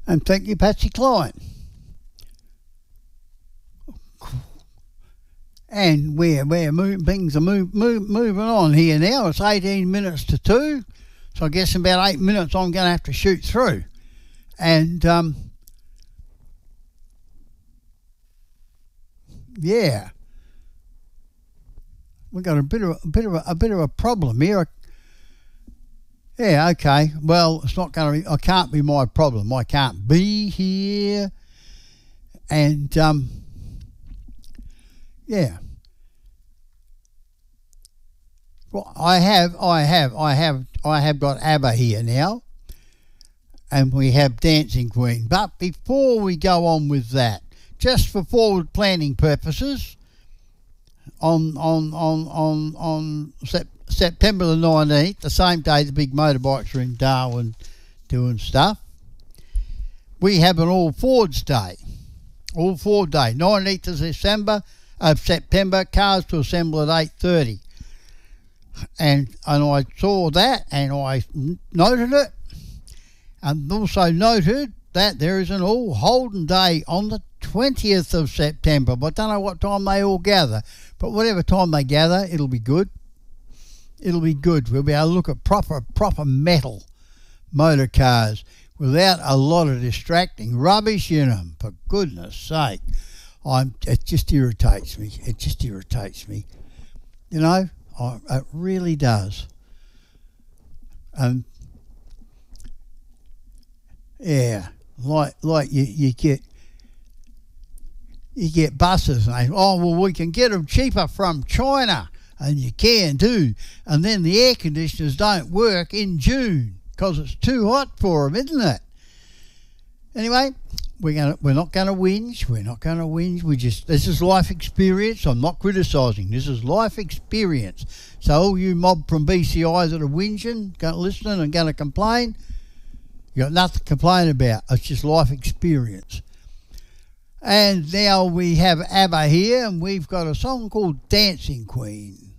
And thank you, Patsy Cline. And things are moving on here now. It's 18 minutes to 2. So I guess in about 8 minutes I'm going to have to shoot through. And, yeah. We've got a bit of a problem here. Yeah, okay. Well, it's not going to be, I can't be my problem. I can't be here. And, yeah. Well, I have got ABBA here now. And we have Dancing Queen. But before we go on with that, just for forward planning purposes, on September the 19th, the same day the big motorbikes are in Darwin doing stuff, we have an All Fords Day. All Ford Day, 19th of September, cars to assemble at 8:30. And I saw that and I noted it, and also noted that there is an All Holden Day on the 20th of September. But I don't know what time they all gather, but whatever time they gather, it'll be good. It'll be good. We'll be able to look at proper metal motor cars without a lot of distracting rubbish in them, for goodness sake. It just irritates me. It just irritates me. You know, it really does. Yeah, like you get buses and they, oh, well, we can get them cheaper from China, and you can do, and then the air conditioners don't work in June because it's too hot for them, isn't it? Anyway, we're not going to whinge. We're not going to whinge. This is life experience. I'm not criticising. This is life experience. So all you mob from BCI that are whinging, listening and going to complain, you got nothing to complain about. It's just life experience. And now we have ABBA here, and we've got a song called Dancing Queen.